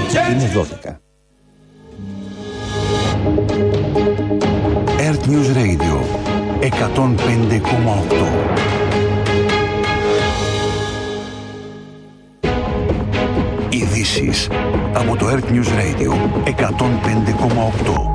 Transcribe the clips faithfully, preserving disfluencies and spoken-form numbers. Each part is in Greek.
Είναι δώδεκα. Earth News Radio εκατόν πέντε κόμμα οκτώ. Ειδήσεις από το Earth News Radio εκατόν πέντε κόμμα οκτώ.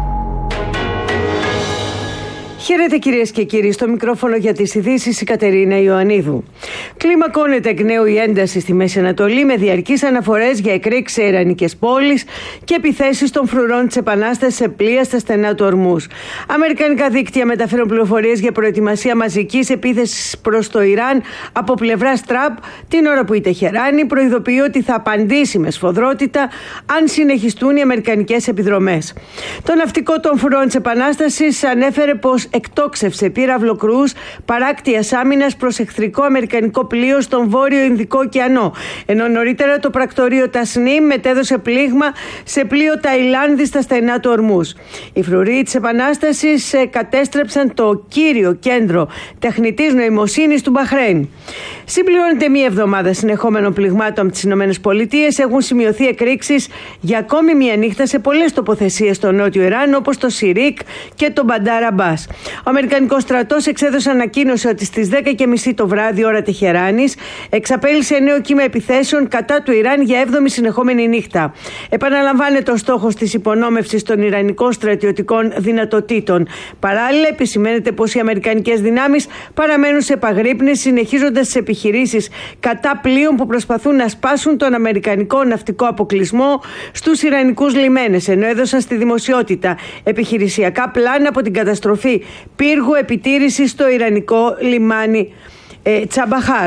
Χαίρετε κυρίες και κύριοι, στο μικρόφωνο για τις ειδήσεις η Κατερίνα Ιωαννίδου. Κλιμακώνεται εκ νέου η ένταση στη Μέση Ανατολή με διαρκείς αναφορές για εκρήξεις σε ιρανικές πόλεις και επιθέσεις των φρουρών της Επανάστασης σε πλοία στα στενά του Ορμούζ. Αμερικανικά δίκτυα μεταφέρουν πληροφορίες για προετοιμασία μαζικής επίθεσης προς το Ιράν από πλευράς Τραμπ, την ώρα που η Τεχεράνη προειδοποιεί ότι θα απαντήσει με σφοδρότητα αν συνεχιστούν οι αμερικανικές επιδρομές. Το ναυτικό των φρουρών της Επανάστασης ανέφερε πως εκτόξευσε πύραυλο κρουζ παράκτειας άμυνας προς εχθρικό αμερικανικό πλοίο στον Βόρειο Ινδικό ωκεανό, ενώ νωρίτερα το πρακτορείο Τασνίμ μετέδωσε πλήγμα σε πλοίο Ταϊλάνδη στα στενά του Ορμούζ. Οι φρουροί της Επανάστασης κατέστρεψαν το κύριο κέντρο τεχνητής νοημοσύνης του Μπαχρέιν. Συμπληρώνεται μία εβδομάδα συνεχόμενων πληγμάτων από τις ΗΠΑ. Έχουν σημειωθεί εκρήξεις για ακόμη μία νύχτα σε πολλές τοποθεσίες στο νότιο Ιράν, όπως το Σιρίκ και το Μπαντάρ Αμπάς. Ο Αμερικανικός στρατός εξέδωσε ανακοίνωση ότι στις δέκα και μισή το βράδυ ώρα Τεχεράνης εξαπέλυσε νέο κύμα επιθέσεων κατά του Ιράν για έβδομη συνεχόμενη νύχτα. Επαναλαμβάνεται ο στόχος της υπονόμευσης των ιρανικών στρατιωτικών δυνατοτήτων. Παράλληλα, επισημαίνεται πως οι αμερικανικές δυνάμεις παραμένουν σε επαγρύπνηση, συνεχίζοντας τις επιχειρήσεις κατά πλοίων που προσπαθούν να σπάσουν τον αμερικανικό ναυτικό αποκλεισμό στους ιρανικούς λιμένες, ενώ έδωσαν στη δημοσιότητα επιχειρησιακά πλάνα από την καταστροφή πύργου επιτήρησης στο ιρανικό λιμάνι ε, Τσαμπαχάρ.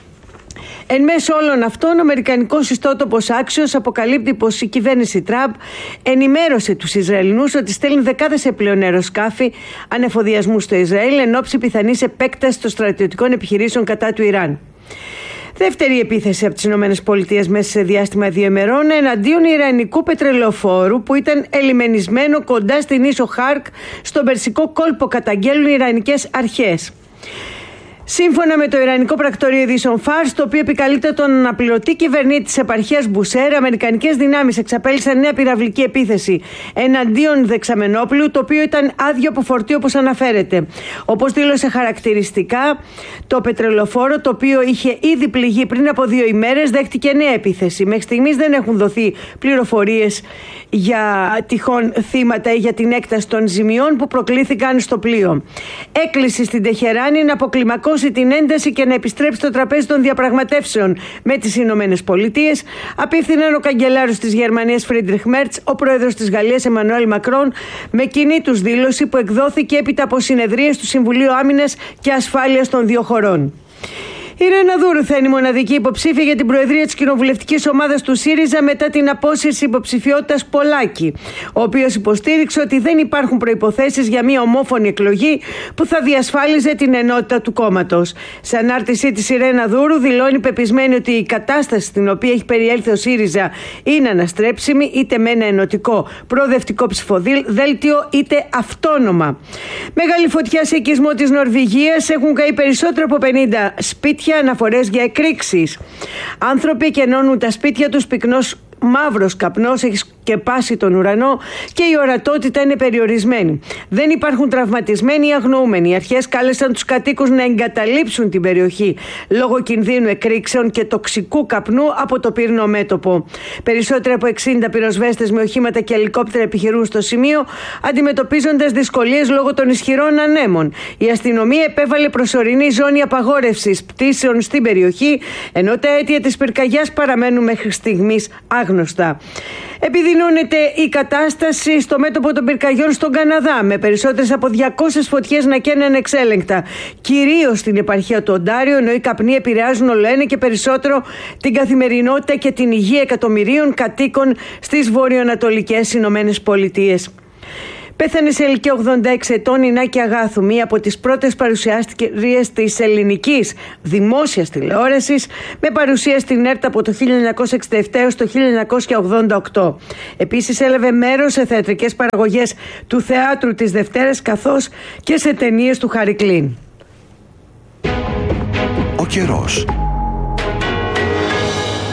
Εν μέσω όλων αυτών, ο αμερικανικός ιστότοπος Axios αποκαλύπτει πως η κυβέρνηση Τραμπ ενημέρωσε τους Ισραηλινούς ότι στέλνει δεκάδες επιπλέον αεροσκάφη ανεφοδιασμού στο Ισραήλ εν ώψη πιθανής επέκτασης των στρατιωτικών επιχειρήσεων κατά του Ιράν. Δεύτερη επίθεση από τις ΗΠΑ μέσα σε διάστημα δύο ημερών εναντίον ιρανικού πετρελαιοφόρου που ήταν ελιμενισμένο κοντά στην ίσο Χάρκ στον Περσικό κόλπο, καταγγέλνουν οι ιρανικές αρχές. Σύμφωνα με το Ιρανικό πρακτορείο ειδήσεων Φάρς, το οποίο επικαλείται τον αναπληρωτή κυβερνήτη της επαρχίας Μπουσέρ, αμερικανικές δυνάμεις εξαπέλυσαν νέα πυραυλική επίθεση εναντίον δεξαμενόπλου, το οποίο ήταν άδειο από φορτίο, όπως αναφέρεται. Όπως δήλωσε χαρακτηριστικά, το πετρελοφόρο, το οποίο είχε ήδη πληγεί πριν από δύο ημέρες, δέχτηκε νέα επίθεση. Μέχρι στιγμής δεν έχουν δοθεί πληροφορίες για τυχόν θύματα ή για την έκταση των ζημιών που προκλήθηκαν στο πλοίο. Έκλεισε στην Τεχεράνη να αποκλιμακώσει την ένταση και να επιστρέψει στο τραπέζι των διαπραγματεύσεων με τις Ηνωμένες Πολιτείες, απίφθηναν ο καγκελάριος της Γερμανίας Φρίντριχ Μέρτς, ο πρόεδρος της Γαλλίας Εμμανουέλ Μακρόν, με κοινή τους δήλωση που εκδόθηκε έπειτα από συνεδρίες του Συμβουλίου Άμυνας και Ασφάλειας των δύο χωρών. Η Ιρένα Δούρου θα είναι η μοναδική υποψήφια για την προεδρία της κοινοβουλευτικής ομάδας του ΣΥΡΙΖΑ μετά την απόσυρση υποψηφιότητας Πολάκη, ο οποίος υποστήριξε ότι δεν υπάρχουν προϋποθέσεις για μια ομόφωνη εκλογή που θα διασφάλιζε την ενότητα του κόμματος. Σε ανάρτησή της, η Ιρένα Δούρου δηλώνει πεπισμένη ότι η κατάσταση στην οποία έχει περιέλθει ο ΣΥΡΙΖΑ είναι αναστρέψιμη είτε με ένα ενωτικό προοδευτικό ψηφοδέλτιο είτε αυτόνομα. Μεγάλη φωτιά σε οικισμό της Νορβηγίας, έχουν καεί περισσότερο από πενήντα σπίτια, αναφορές για εκρήξεις. Άνθρωποι κενώνουν τα σπίτια τους, πυκνός μαύρος καπνός έχει σκεπάσει τον ουρανό και η ορατότητα είναι περιορισμένη. Δεν υπάρχουν τραυματισμένοι ή αγνοούμενοι. Οι αρχές κάλεσαν τους κατοίκους να εγκαταλείψουν την περιοχή λόγω κινδύνου εκρήξεων και τοξικού καπνού από το πύρινο μέτωπο. Περισσότεροι από εξήντα πυροσβέστες με οχήματα και ελικόπτερα επιχειρούν στο σημείο, αντιμετωπίζοντας δυσκολίες λόγω των ισχυρών ανέμων. Η αστυνομία επέβαλε προσωρινή ζώνη απαγόρευσης πτήσεων στην περιοχή, ενώ τα αίτια της πυρκαγιάς παραμένουν μέχρι στιγμής άγνωστα. Επιδεινώνεται η κατάσταση στο μέτωπο των πυρκαγιών στον Καναδά, με περισσότερες από διακόσιες φωτιές να καίνε ανεξέλεγκτα, κυρίως στην επαρχία του Οντάριο, ενώ οι καπνοί επηρεάζουν όλο ένα και περισσότερο την καθημερινότητα και την υγεία εκατομμυρίων κατοίκων στις βορειοανατολικές Ηνωμένες Πολιτείες. Πέθανε σε ηλικία ογδόντα έξι ετών η Νάκη Αγάθου, μία από τις πρώτες παρουσιάστριες της ελληνικής δημόσιας τηλεόρασης, με παρουσία στην ΕΡΤ από το χίλια εννιακόσια εξήντα επτά έως το χίλια εννιακόσια ογδόντα οκτώ. Επίσης έλαβε μέρος σε θεατρικές παραγωγές του Θεάτρου της Δευτέρας, καθώς και σε ταινίες του Χάρι Κλίν. Ο καιρός.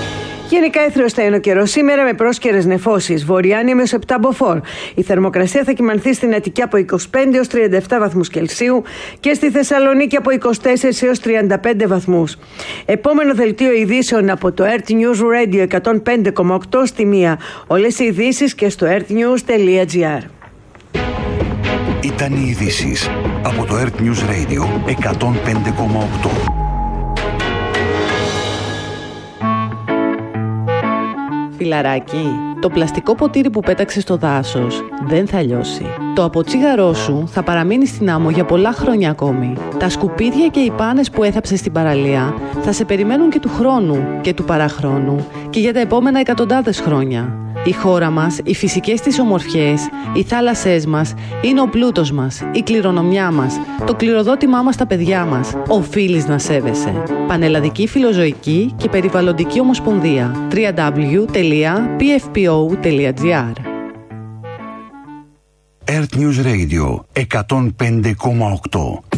Γενικά έθριος θα είναι ο καιρός σήμερα με πρόσκαιρες νεφώσεις. Βορειάνια με επτά μποφόρ. Η θερμοκρασία θα κυμανθεί στην Αττική από είκοσι πέντε έως τριάντα επτά βαθμούς Κελσίου και στη Θεσσαλονίκη από είκοσι τέσσερα έως τριάντα πέντε βαθμούς. Επόμενο δελτίο ειδήσεων από το Earth News Radio εκατόν πέντε κόμμα οκτώ στη μία. Όλες οι ειδήσεις και στο earthnews τελεία gr. Ήταν οι ειδήσεις από το Earth News Radio εκατόν πέντε κόμμα οκτώ. Φιλαράκι, το πλαστικό ποτήρι που πέταξες στο δάσος δεν θα λιώσει. Το αποτσίγαρό σου θα παραμείνει στην άμμο για πολλά χρόνια ακόμη. Τα σκουπίδια και οι πάνες που έθαψες στην παραλία θα σε περιμένουν και του χρόνου και του παραχρόνου και για τα επόμενα εκατοντάδες χρόνια. Η χώρα μας, οι φυσικές της ομορφιές, οι θάλασσές μας είναι ο πλούτος μας, η κληρονομιά μας, το κληροδότημά μας στα παιδιά μας. Οφείλεις να σέβεσαι. Πανελλαδική Φιλοζωική και Περιβαλλοντική Ομοσπονδία. double-u double-u double-u τελεία πι εφ πι ο τελεία τζι άρ. Earth News Radio εκατόν πέντε κόμμα οκτώ.